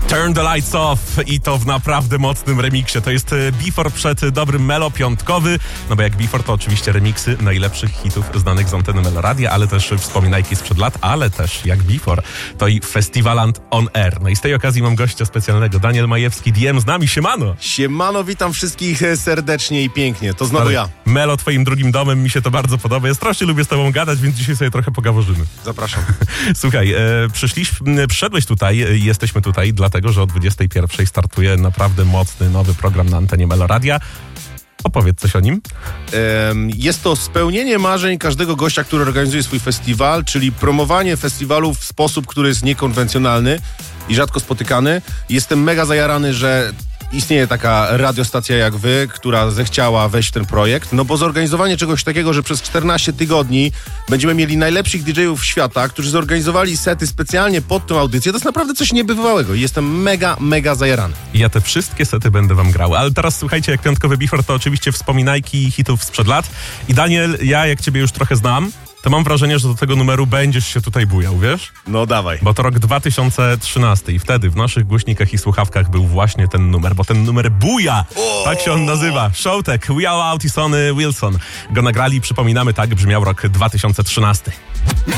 Turn the Lights Off i to w naprawdę mocnym remiksie. To jest Before przed dobrym Melo piątkowy, no bo jak Before to oczywiście remiksy najlepszych hitów znanych z anteny Meloradia, ale też wspominajki sprzed lat, ale też jak Before to i Festiwaland on Air. No i z tej okazji mam gościa specjalnego, Daniel Majewski, DM z nami, siemano! Siemano, witam wszystkich serdecznie i pięknie, to znowu ja. Melo, twoim drugim domem, mi się to bardzo podoba, ja strasznie lubię z tobą gadać, więc dzisiaj sobie trochę pogaworzymy. Zapraszam. Słuchaj, przyszedłeś tutaj, jesteśmy tutaj, dlatego, że o 21:00 startuje naprawdę mocny, nowy program na antenie Meloradia. Opowiedz coś o nim. Jest to spełnienie marzeń każdego gościa, który organizuje swój festiwal, czyli promowanie festiwalu w sposób, który jest niekonwencjonalny i rzadko spotykany. Jestem mega zajarany, że istnieje taka radiostacja jak wy, która zechciała wejść w ten projekt, no bo zorganizowanie czegoś takiego, że przez 14 tygodni będziemy mieli najlepszych DJ-ów świata, którzy zorganizowali sety specjalnie pod tą audycję, to jest naprawdę coś niebywałego i jestem mega zajarany. I ja te wszystkie sety będę wam grał, ale teraz słuchajcie, jak piątkowy Before to oczywiście wspominajki hitów sprzed lat i Daniel, ja jak ciebie już trochę znam, to mam wrażenie, że do tego numeru będziesz się tutaj bujał, wiesz? No dawaj. Bo to rok 2013 i wtedy w naszych głośnikach i słuchawkach był właśnie ten numer, bo ten numer buja! Tak się on nazywa. Showtek, We All Out i Sonny Wilson. Go nagrali, przypominamy, tak brzmiał rok 2013.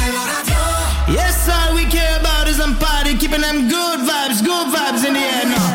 Yes, all we care about is some party, keeping them good vibes in the air now.